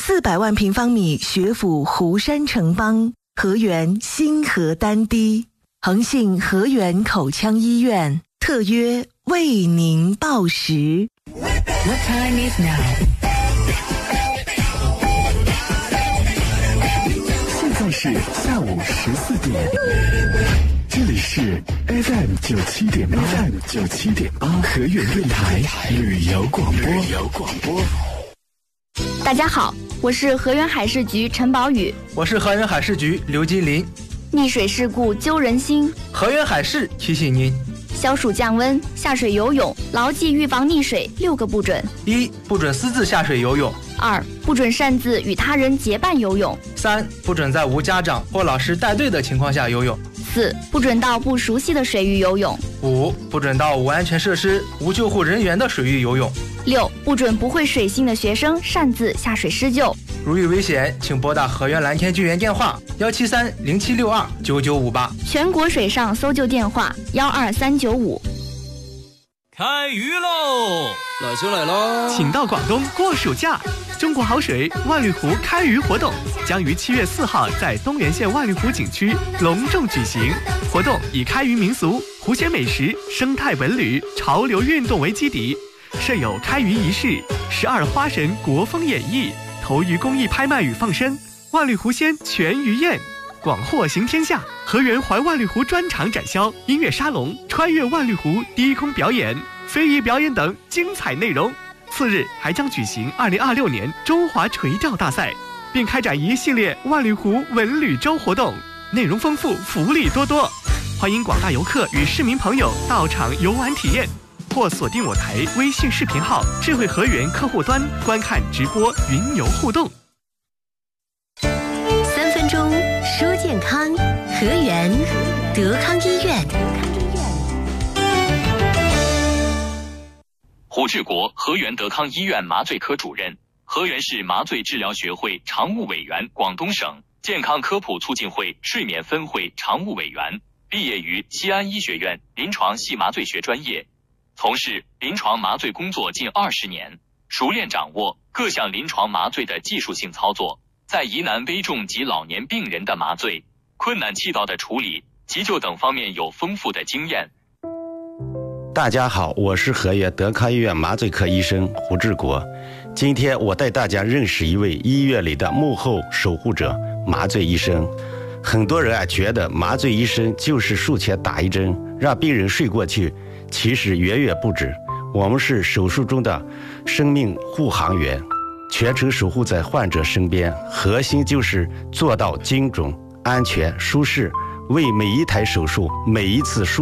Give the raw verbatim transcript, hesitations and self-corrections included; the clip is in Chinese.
四百万平方米学府湖山城邦，河源新河丹堤，恒信河源口腔医院特约为您报时。 What time is now? 现在是下午十四点，这里是 F M 九七点八 ，F M 九七点八河源电台旅游广播。旅游广播。 大家好，我是河源海事局陈宝宇， 我是河源海事局刘金林。 溺水事故揪人心， 河源海事提醒您： 消暑降温，下水游泳，牢记预防溺水六个不准： 一、不准私自下水游泳； 二、不准擅自与他人结伴游泳； 三、不准在无家长或老师带队的情况下游泳； 四、不准到不熟悉的水域游泳； 五、不准到无安全设施、无救护人员的水域游泳； 六、不准不会水性的学生擅自下水施救。 如遇危险，请拨打河源蓝天救援电话幺七三零七六二九九五八， 全国水上搜救电话幺二三九五。 开鱼喽！老兄来喽！ 请到广东过暑假，中国好水万绿湖开鱼活动将于七月四号在东源县万绿湖景区隆重举行。活动以开渔民俗、湖鲜美食、生态文旅、潮流运动为基底，设有开渔仪式、十二花神国风演绎、投鱼公益拍卖与放生、万绿湖鲜全鱼宴，广获行天下。河源环万绿湖专场展销、音乐沙龙、穿越万绿湖低空表演、非遗表演等精彩内容。次日还将举行二零二六年中华垂钓大赛，并开展一系列万绿湖文旅周活动，内容丰富，福利多多。欢迎广大游客与市民朋友到场游玩体验，或锁定我台微信视频号智慧河源客户端观看直播云游互动。 三分钟说健康，河源德康医院。 胡志国，河源德康医院麻醉科主任，河源市麻醉治疗学会常务委员，广东省健康科普促进会睡眠分会常务委员，毕业于西安医学院临床系麻醉学专业，从事临床麻醉工作近二十年，熟练掌握各项临床麻醉的技术性操作，在疑难危重及老年病人的麻醉、困难气道的处理、急救等方面有丰富的经验。 大家好，我是河源德康医院麻醉科医生胡志国。今天我带大家认识一位医院里的幕后守护者——麻醉医生。很多人啊觉得麻醉医生就是术前打一针，让病人睡过去，其实远远不止。我们是手术中的生命护航员，全程守护在患者身边，核心就是做到精准、安全、舒适，为每一台手术、每一次术